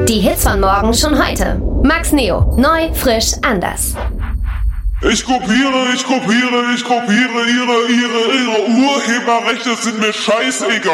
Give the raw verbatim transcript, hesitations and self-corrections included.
Die Hits von morgen schon heute. Max Neo. Neu, frisch, anders. Ich kopiere, ich kopiere, ich kopiere, ihre, ihre, ihre Urheberrechte sind mir scheißegal.